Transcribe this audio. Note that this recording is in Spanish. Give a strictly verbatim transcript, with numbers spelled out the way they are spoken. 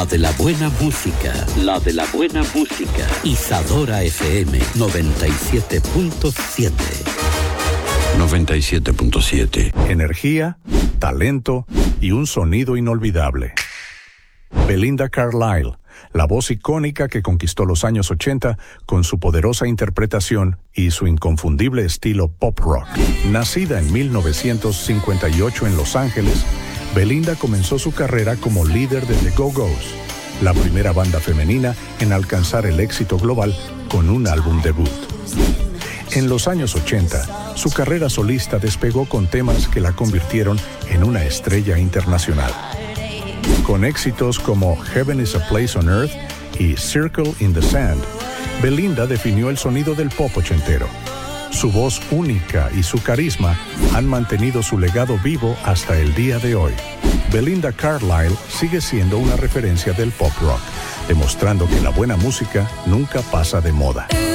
La de la buena música, la de la buena música. Isadora F M noventa y siete punto siete. noventa y siete punto siete. Energía, talento y un sonido inolvidable. Belinda Carlisle, la voz icónica que conquistó los años ochenta con su poderosa interpretación y su inconfundible estilo pop rock. Nacida en mil novecientos cincuenta y ocho en Los Ángeles, Belinda comenzó su carrera como líder de The Go-Go's, la primera banda femenina en alcanzar el éxito global con un álbum debut. En los años ochenta, su carrera solista despegó con temas que la convirtieron en una estrella internacional. Con éxitos como Heaven is a Place on Earth y Circle in the Sand, Belinda definió el sonido del pop ochentero. Su voz única y su carisma han mantenido su legado vivo hasta el día de hoy. Belinda Carlisle sigue siendo una referencia del pop rock, demostrando que la buena música nunca pasa de moda.